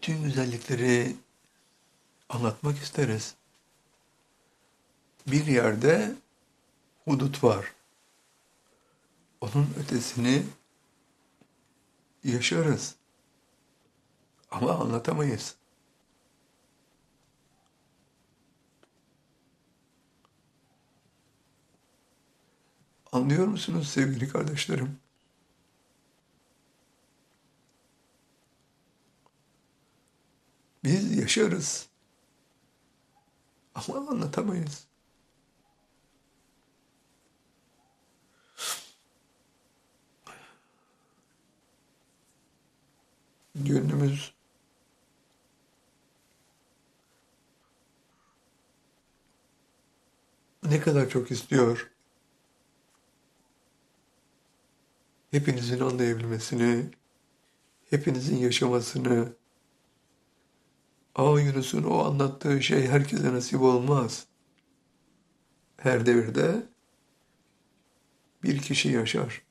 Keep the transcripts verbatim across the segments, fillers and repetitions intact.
bütün güzellikleri anlatmak isteriz. Bir yerde hudut var. Onun ötesini yaşarız ama anlatamayız. Anlıyor musunuz sevgili kardeşlerim? Biz yaşarız ama anlatamayız. Gönlümüz ne kadar çok istiyor hepinizin anlayabilmesini, hepinizin yaşamasını. Aa, Yunus'un o anlattığı şey herkese nasip olmaz. Her devirde bir kişi yaşar.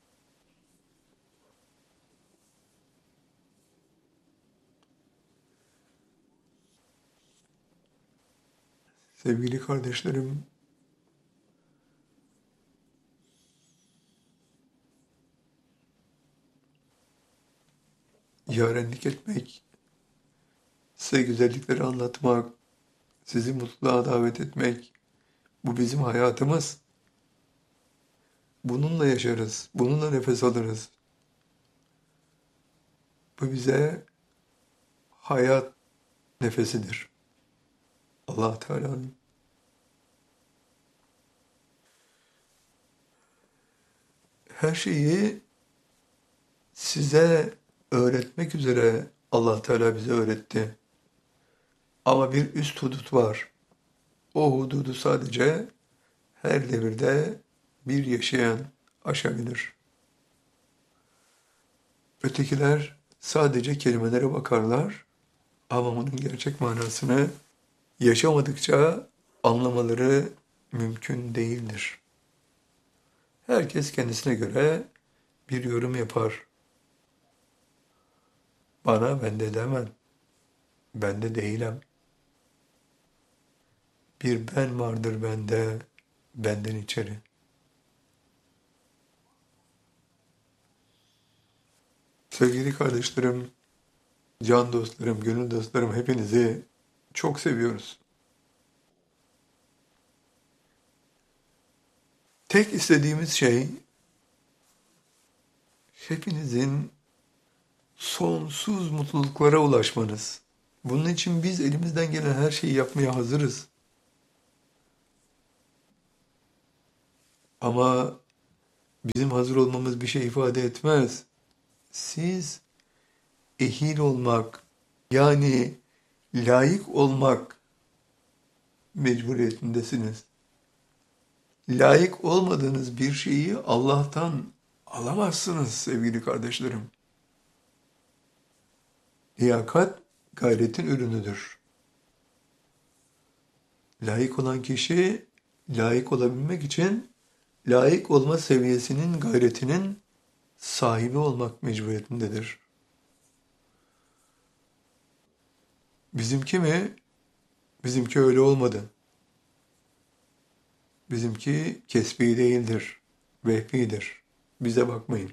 Sevgili kardeşlerim, yarenlik etmek, size güzellikleri anlatmak, sizi mutluluğa davet etmek, bu bizim hayatımız. Bununla yaşarız, bununla nefes alırız. Bu bize hayat nefesidir. Allah Teala'nın. Her şeyi size öğretmek üzere Allah Teala bize öğretti. Ama bir üst hudut var. O hududu sadece her devirde bir yaşayan aşabilir. Ötekiler sadece kelimelere bakarlar ama bunun gerçek manasını yaşamadıkça anlamaları mümkün değildir. Herkes kendisine göre bir yorum yapar. Bana ben de demem. Ben de değilim. Bir ben vardır bende, benden içeri. Sevgili kardeşlerim, can dostlarım, gönül dostlarım, hepinizi çok seviyoruz. Tek istediğimiz şey hepinizin sonsuz mutluluklara ulaşmanız. Bunun için biz elimizden gelen her şeyi yapmaya hazırız. Ama bizim hazır olmamız bir şey ifade etmez. Siz ehil olmak, yani layık olmak mecburiyetindesiniz. Layık olmadığınız bir şeyi Allah'tan alamazsınız sevgili kardeşlerim. Liyakat gayretin ürünüdür. Layık olan kişi layık olabilmek için layık olma seviyesinin gayretinin sahibi olmak mecburiyetindedir. Bizimki mi? Bizimki öyle olmadı. Bizimki kesbi değildir, vehbidir. Bize bakmayın.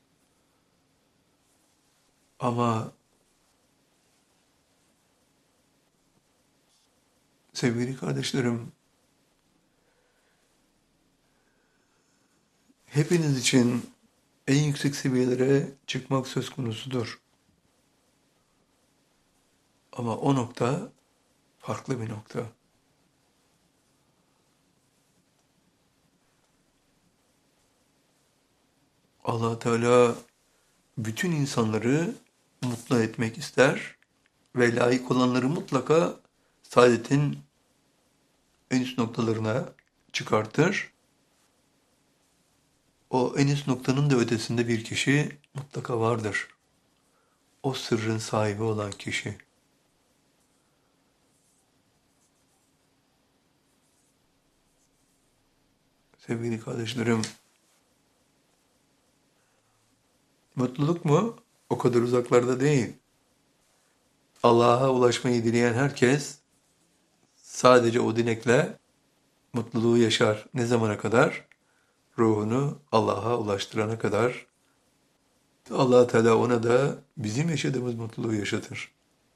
Ama sevgili kardeşlerim, hepiniz için en yüksek seviyelere çıkmak söz konusudur. Ama o nokta farklı bir nokta. Allah Teala bütün insanları mutlu etmek ister ve layık olanları mutlaka saadetin en üst noktalarına çıkartır. O en üst noktanın da ötesinde bir kişi mutlaka vardır. O sırrın sahibi olan kişi. Sevgili kardeşlerim, mutluluk mu? O kadar uzaklarda değil. Allah'a ulaşmayı dileyen herkes sadece o dilekle mutluluğu yaşar. Ne zamana kadar? Ruhunu Allah'a ulaştırana kadar. Allah Teala ona da bizim yaşadığımız mutluluğu yaşatır.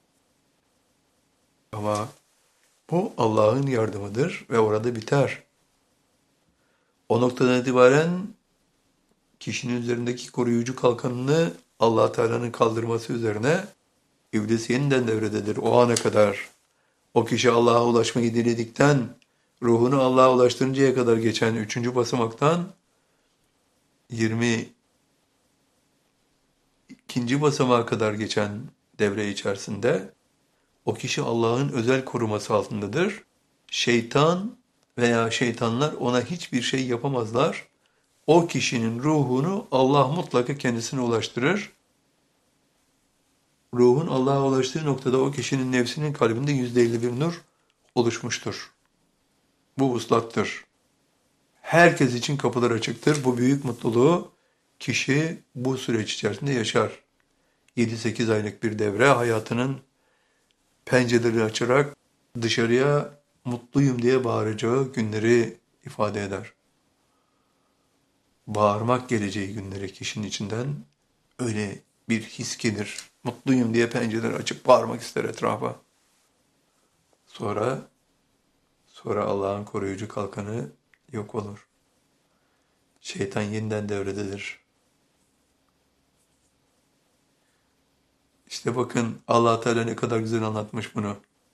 Ama bu Allah'ın yardımıdır ve orada biter. O noktadan itibaren kişinin üzerindeki koruyucu kalkanını Allah Teala'nın kaldırması üzerine İblis yeniden devrededir. O ana kadar o kişi Allah'a ulaşmayı diledikten ruhunu Allah'a ulaştırıncaya kadar geçen üçüncü basamaktan yirmi ikinci basamağa kadar geçen devre içerisinde o kişi Allah'ın özel koruması altındadır. Şeytan veya şeytanlar ona hiçbir şey yapamazlar. O kişinin ruhunu Allah mutlaka kendisine ulaştırır. Ruhun Allah'a ulaştığı noktada o kişinin nefsinin kalbinde yüzde elli bir nur oluşmuştur. Bu vuslattır. Herkes için kapılar açıktır. Bu büyük mutluluğu kişi bu süreç içerisinde yaşar. yedi sekiz aylık bir devre hayatının pencereleri açarak dışarıya mutluyum diye bağıracağı günleri ifade eder. Bağırmak geleceği günleri kişinin içinden öyle bir his gelir. Mutluyum diye pencereleri açıp bağırmak ister etrafa. Sonra sonra Allah'ın koruyucu kalkanı yok olur. Şeytan yeniden devrededir. İşte bakın Allah Teala ne kadar güzel anlatmış bunu.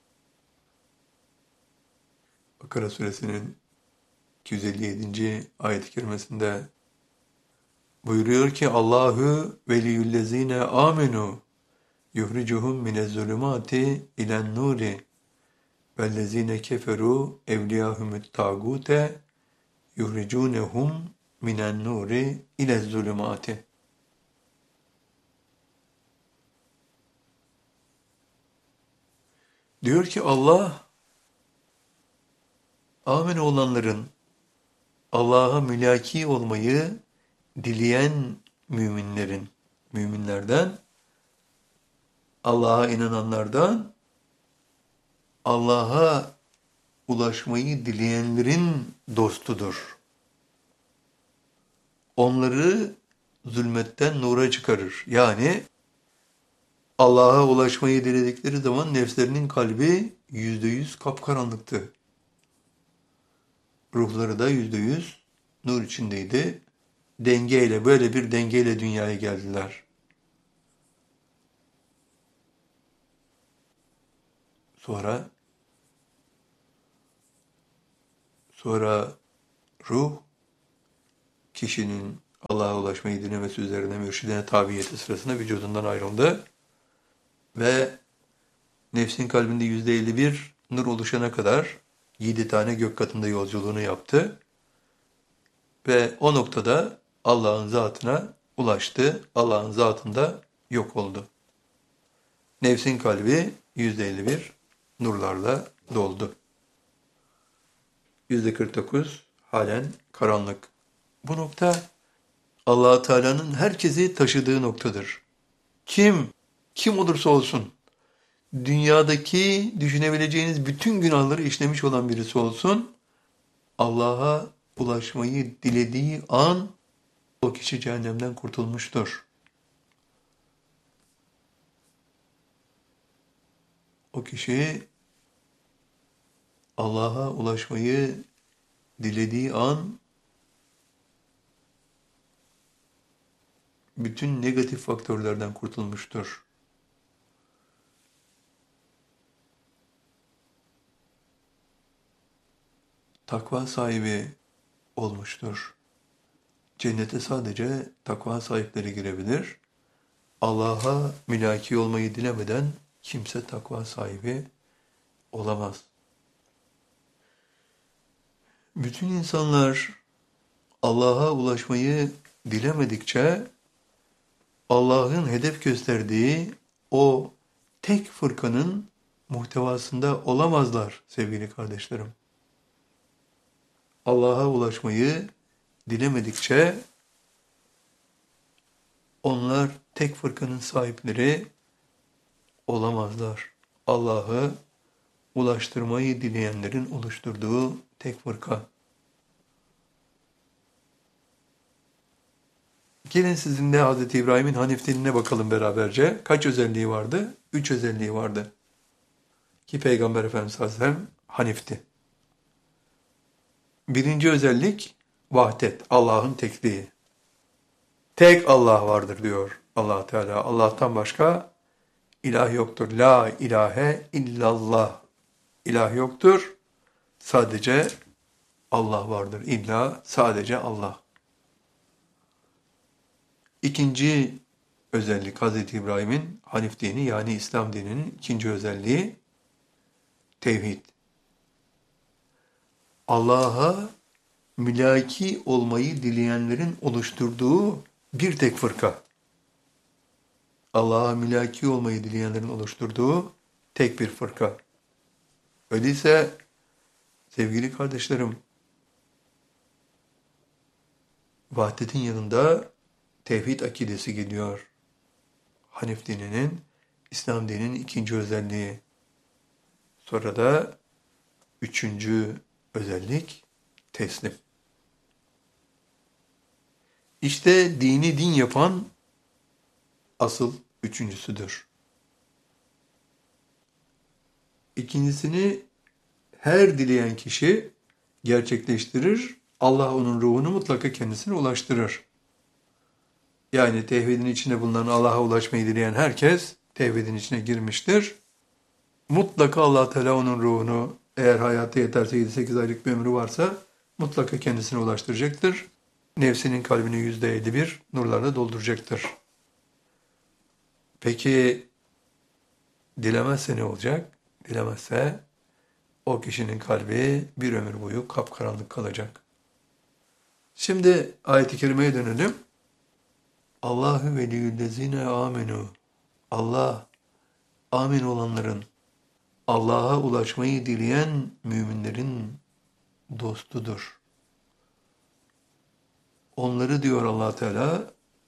Bakara suresinin iki yüz elli yedinci ayet-i kerimesinde buyuruyor ki Allahu veliyyüllezine amenu yuhricuhum minezzulumati ilen nuri vellezine keferu evliyahumut tagute yuhricunehum minen nuri ilezzulumati. Diyor ki Allah, amin olanların, Allah'a mülaki olmayı dileyen müminlerin, müminlerden, Allah'a inananlardan, Allah'a ulaşmayı dileyenlerin dostudur. Onları zulmetten nura çıkarır. Yani Allah'a ulaşmayı diledikleri zaman nefslerinin kalbi yüzde yüz kapkaranlıktı. Ruhları da yüzde yüz nur içindeydi. Dengeyle, böyle bir dengeyle dünyaya geldiler. Sonra, sonra ruh, kişinin Allah'a ulaşmayı dilemesi üzerine mürşidine tabiyeti sırasında vücudundan ayrıldı. Ve nefsin kalbinde yüzde elli bir nur oluşana kadar yedi tane gök katında yolculuğunu yaptı. Ve o noktada Allah'ın zatına ulaştı. Allah'ın zatında yok oldu. Nefsin kalbi yüzde elli bir nurlarla doldu. yüzde kırk dokuz halen karanlık. Bu nokta Allah Teala'nın herkesi taşıdığı noktadır. Kim, kim olursa olsun, dünyadaki düşünebileceğiniz bütün günahları işlemiş olan birisi olsun, Allah'a ulaşmayı dilediği an o kişi cehennemden kurtulmuştur. O kişi Allah'a ulaşmayı dilediği an bütün negatif faktörlerden kurtulmuştur. Takva sahibi olmuştur. Cennete sadece takva sahipleri girebilir. Allah'a mülaki olmayı dilemeden kimse takva sahibi olamaz. Bütün insanlar Allah'a ulaşmayı dilemedikçe Allah'ın hedef gösterdiği o tek fırkanın muhtevasında olamazlar sevgili kardeşlerim. Allah'a ulaşmayı dilemedikçe onlar tek fırkanın sahipleri olamazlar. Allah'ı ulaştırmayı dileyenlerin oluşturduğu tek fırka. Gelin sizinle Hazreti İbrahim'in Hanif dinine bakalım beraberce. Kaç özelliği vardı? Üç özelliği vardı. Ki Peygamber Efendimiz sallallahu aleyhi ve sellem Hanif'ti. Birinci özellik vahdet, Allah'ın tekliği. Tek Allah vardır diyor Allah Teala. Allah'tan başka ilah yoktur. La ilahe illallah. İlah yoktur. Sadece Allah vardır. İlla sadece Allah. İkinci özellik Hazreti İbrahim'in Hanif dini yani İslam dininin ikinci özelliği tevhid. Allah'a mülaki olmayı dileyenlerin oluşturduğu bir tek fırka. Allah'a mülaki olmayı dileyenlerin oluşturduğu tek bir fırka. Öyleyse sevgili kardeşlerim, vahdetin yanında tevhid akidesi geliyor. Hanif dininin, İslam dininin ikinci özelliği. Sonra da üçüncü özellik teslim. İşte dini din yapan asıl üçüncüsüdür. İkincisini her dileyen kişi gerçekleştirir. Allah onun ruhunu mutlaka kendisine ulaştırır. Yani tevhidin içinde bulunan Allah'a ulaşmayı dileyen herkes tevhidin içine girmiştir. Mutlaka Allah Teala onun ruhunu eğer hayatı yeterse yedi sekiz aylık bir ömrü varsa mutlaka kendisine ulaştıracaktır. Nefsinin kalbini yüzde elli bir nurlarla dolduracaktır. Peki dilemezse ne olacak? Dilemezse o kişinin kalbi bir ömür boyu kapkaranlık kalacak. Şimdi ayet-i kerimeye dönelim. Allahu veliyyüllezine amenu. Allah, amin olanların, Allah'a ulaşmayı dileyen müminlerin dostudur. Onları diyor Allah Teala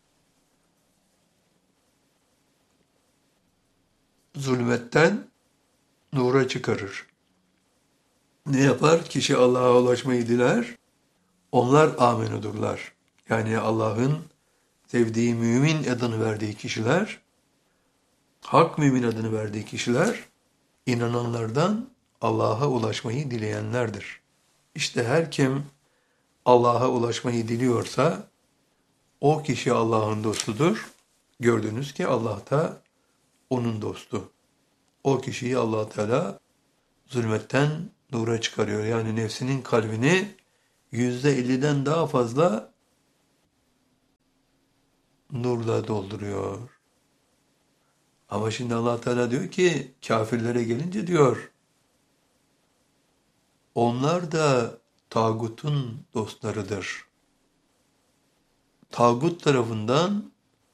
zulmetten nura çıkarır. Ne yapar? Kişi Allah'a ulaşmayı diler. Onlar amenudurlar. Yani Allah'ın sevdiği mümin adını verdiği kişiler, hak mümin adını verdiği kişiler, inananlardan Allah'a ulaşmayı dileyenlerdir. İşte her kim Allah'a ulaşmayı diliyorsa, o kişi Allah'ın dostudur. Gördünüz ki Allah da onun dostu. O kişiyi Allah Teala zulmetten nura çıkarıyor. Yani nefsinin kalbini yüzde elliden daha fazla nurla dolduruyor. Ama şimdi Allah Teala diyor ki kafirlere gelince diyor onlar da tağutun dostlarıdır. Tağut tarafından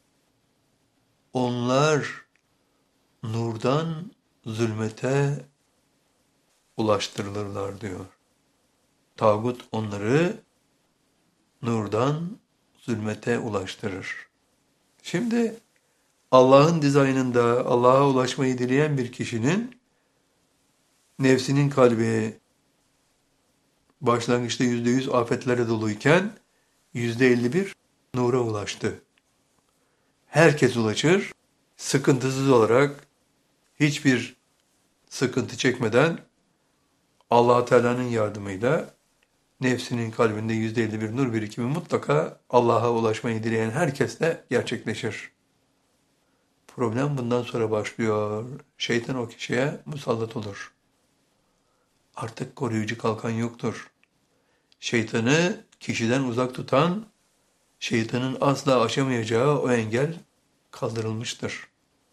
onlar nurdan zulmete ulaştırılırlar diyor. Tağut onları nurdan zulmete ulaştırır. Şimdi Allah'ın dizaynında Allah'a ulaşmayı dileyen bir kişinin nefsinin kalbi başlangıçta yüzde yüz afetlere doluyken yüzde elli bir nura ulaştı. Herkes ulaşır, sıkıntısız olarak hiçbir sıkıntı çekmeden Allah Teala'nın yardımıyla nefsinin kalbinde yüzde elli bir nur birikimi mutlaka Allah'a ulaşmayı dileyen herkesle gerçekleşir. Problem bundan sonra başlıyor. Şeytan o kişiye musallat olur. Artık koruyucu kalkan yoktur. Şeytanı kişiden uzak tutan, şeytanın asla aşamayacağı o engel kaldırılmıştır.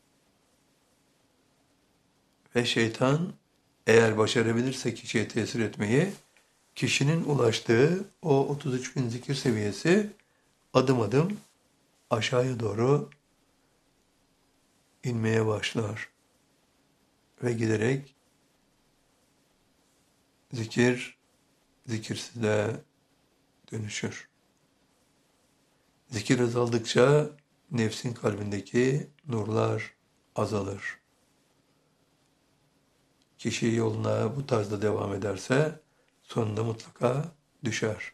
Ve şeytan eğer başarabilirse kişiye tesir etmeyi, kişinin ulaştığı o otuz üç bin zikir seviyesi adım adım aşağıya doğru inmeye başlar. Ve giderek zikir, zikirsizliğe dönüşür. Zikir azaldıkça nefsin kalbindeki nurlar azalır. kişi yoluna bu tarzda devam ederse sonunda mutlaka düşer.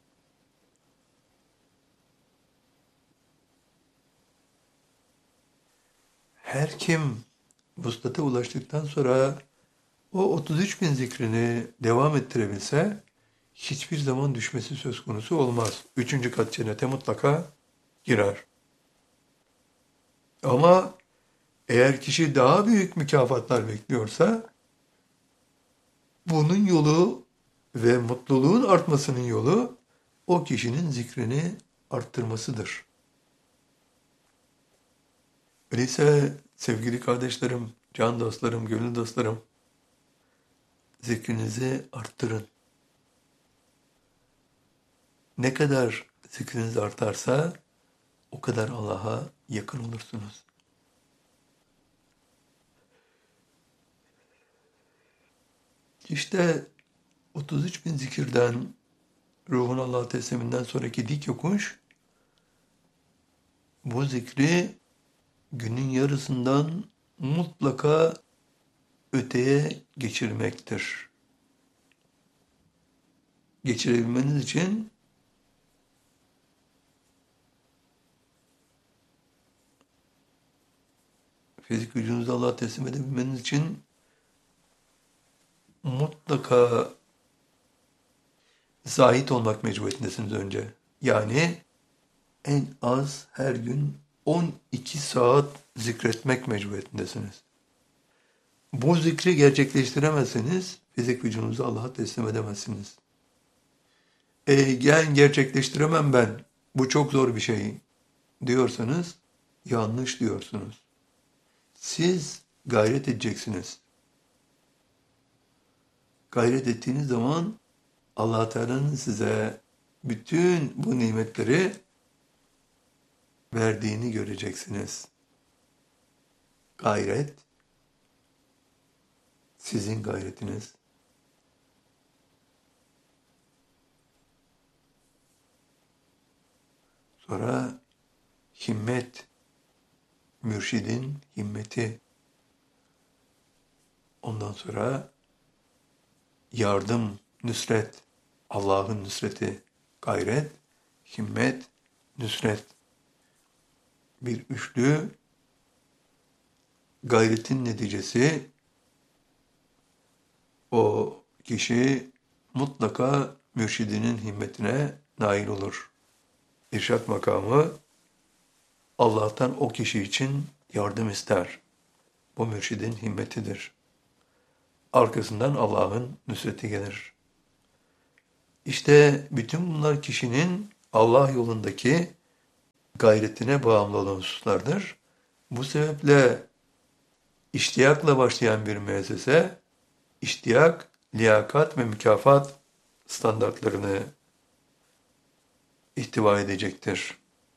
Her kim vuslata ulaştıktan sonra o otuz üç bin zikrini devam ettirebilse hiçbir zaman düşmesi söz konusu olmaz. Üçüncü kat cennete mutlaka girer. Ama eğer kişi daha büyük mükafatlar bekliyorsa bunun yolu ve mutluluğun artmasının yolu o kişinin zikrini arttırmasıdır. Öyleyse sevgili kardeşlerim, can dostlarım, gönül dostlarım, zikrinizi arttırın. Ne kadar zikriniz artarsa o kadar Allah'a yakın olursunuz. İşte otuz üç bin zikirden ruhun Allah'a tesliminden sonraki dik yokuş bu zikri günün yarısından mutlaka öteye geçirmektir. Geçirebilmeniz için fizik vücudunuzu Allah'a teslim edebilmeniz için mutlaka zahit olmak mecburiyetindesiniz önce. Yani en az her gün on iki saat zikretmek mecburiyetindesiniz. Bu zikri gerçekleştiremezseniz fizik vücudunuzu Allah'a teslim edemezsiniz. E, gen gerçekleştiremem ben, bu çok zor bir şey diyorsanız yanlış diyorsunuz. Siz gayret edeceksiniz. Gayret ettiğiniz zaman Allah Teala'nın size bütün bu nimetleri verdiğini göreceksiniz. Gayret, sizin gayretiniz. Sonra himmet, mürşidin himmeti. Ondan sonra yardım, nüsret, Allah'ın nüsreti, gayret, himmet, nüsret. Bir üçlü gayretin neticesi o kişi mutlaka mürşidinin himmetine nail olur. İrşad makamı Allah'tan o kişi için yardım ister. Bu mürşidin himmetidir. Arkasından Allah'ın nüsreti gelir. İşte bütün bunlar kişinin Allah yolundaki gayretine bağımlı olan hususlardır. Bu sebeple iştiyakla başlayan bir müessese, iştiyak, liyakat ve mükafat standartlarını ihtiva edecektir.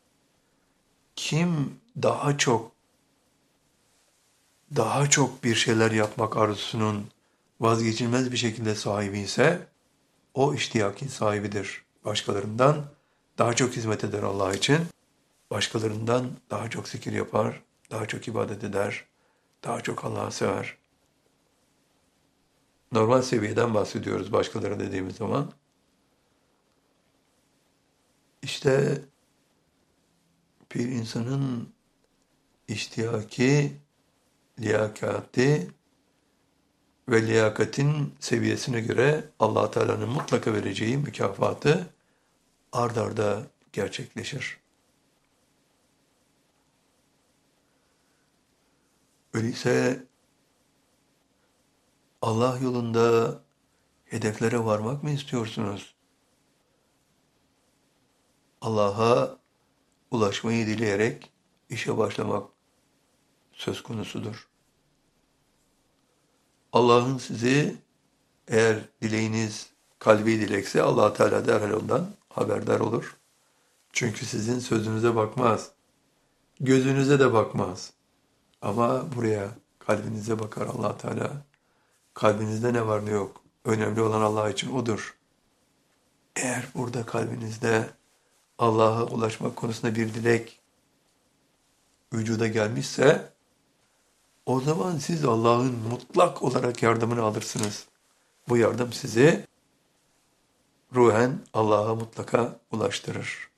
Kim daha çok, daha çok bir şeyler yapmak arzusunun vazgeçilmez bir şekilde sahibi ise, o iştiyakin sahibidir. Başkalarından daha çok hizmet eder Allah için, başkalarından daha çok zikir yapar, daha çok ibadet eder, daha çok Allah'ı sever. Normal seviyeden bahsediyoruz başkaları dediğimiz zaman. İşte bir insanın iştiyaki, liyakati ve liyakatin seviyesine göre Allah Teala'nın mutlaka vereceği mükafatı ard arda gerçekleşir. Öyleyse Allah yolunda hedeflere varmak mı istiyorsunuz? Allah'a ulaşmayı dileyerek işe başlamak söz konusudur. Allah'ın sizi, eğer dileğiniz kalbi dilekse, Allah Teala derhal ondan haberdar olur. Çünkü sizin sözünüze bakmaz, gözünüze de bakmaz. Ama buraya, kalbinize bakar Allah Teala. Kalbinizde ne var ne yok, önemli olan Allah için odur. Eğer burada kalbinizde Allah'a ulaşmak konusunda bir dilek vücuda gelmişse, O zaman siz Allah'ın mutlak olarak yardımını alırsınız. Bu yardım sizi ruhen Allah'a mutlaka ulaştırır.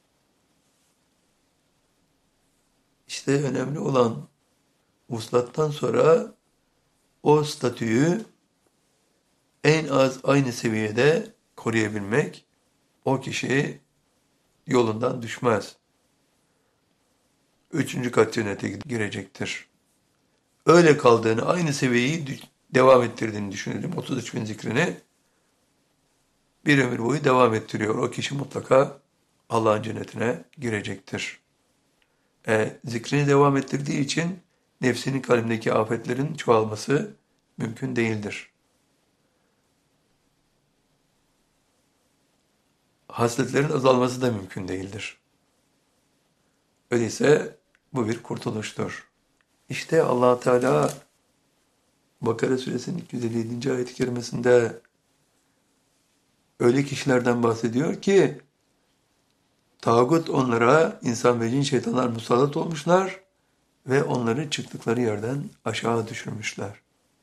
İşte önemli olan vuslattan sonra o statüyü en az aynı seviyede koruyabilmek, o kişi yolundan düşmez. Üçüncü kat cennete girecektir. Öyle kaldığını, aynı seviyeyi devam ettirdiğini düşünelim. otuz üç bin zikrini bir ömür boyu devam ettiriyor. O kişi mutlaka Allah'ın cennetine girecektir. E, zikrini devam ettirdiği için nefsinin kalbindeki afetlerin çoğalması mümkün değildir. Hasletlerin azalması da mümkün değildir. Öyleyse bu bir kurtuluştur. İşte Allah Teala Bakara Suresinin iki yüz elli yedinci ayet-i kerimesinde öyle kişilerden bahsediyor ki tağut onlara, insan ve cin şeytanlar musallat olmuşlar ve onları çıktıkları yerden aşağı düşürmüşler.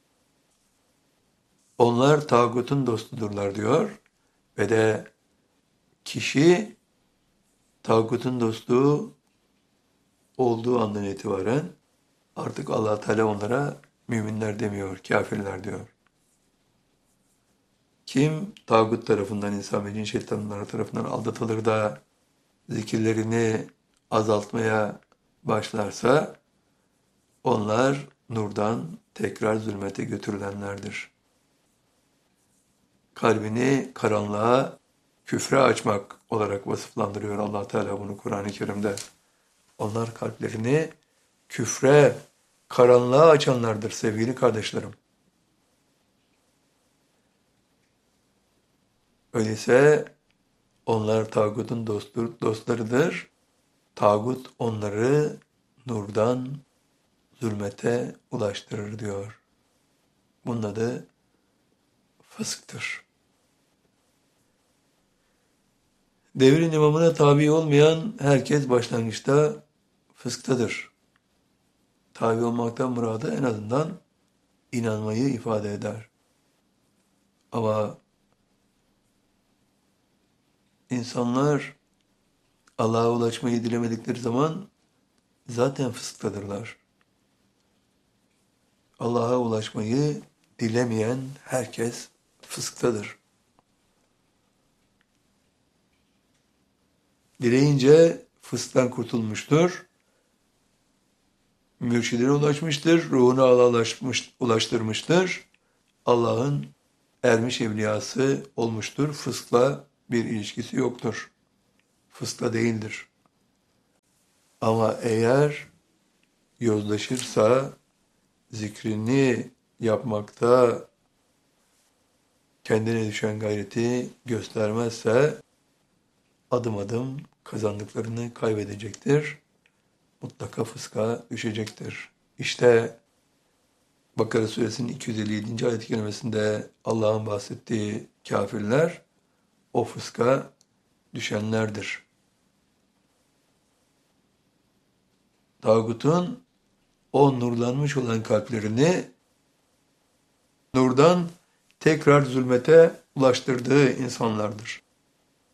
Onlar tağutun dostudurlar diyor ve de kişi tağutun dostu olduğu andan itibaren artık Allah Teala onlara müminler demiyor, kafirler diyor. Kim tağut tarafından, insan ve cin şeytanlar tarafından aldatılır da zikirlerini azaltmaya başlarsa onlar nurdan tekrar zulmete götürülenlerdir. Kalbini karanlığa, küfre açmak olarak vasıflandırıyor Allah Teala bunu Kur'an-ı Kerim'de. Onlar kalplerini küfre, karanlığa açanlardır sevgili kardeşlerim. Öyleyse onlar tağutun dostur, dostlarıdır. Tağut onları nurdan zulmete ulaştırır diyor. Bunun adı fısktır. Devrin imamına tabi olmayan herkes başlangıçta fısktadır. Tabi olmaktan muradı en azından inanmayı ifade eder. Ama insanlar Allah'a ulaşmayı dilemedikleri zaman zaten fısktadırlar. Allah'a ulaşmayı dilemeyen herkes fısktadır. Dileyince fısktan kurtulmuştur. Mürşidine ulaşmıştır, ruhunu Allah'a ulaştırmıştır. Allah'ın ermiş evliyası olmuştur. Fıskla bir ilişkisi yoktur. Fıskla değildir. Ama eğer yozlaşırsa, zikrini yapmakta kendine düşen gayreti göstermezse adım adım kazandıklarını kaybedecektir. Mutlaka fıska düşecektir. İşte Bakara Suresinin iki yüz elli yedinci ayet-i kerimesinde Allah'ın bahsettiği kafirler o fıska düşenlerdir. Tağutun o nurlanmış olan kalplerini nurdan tekrar zulmete ulaştırdığı insanlardır.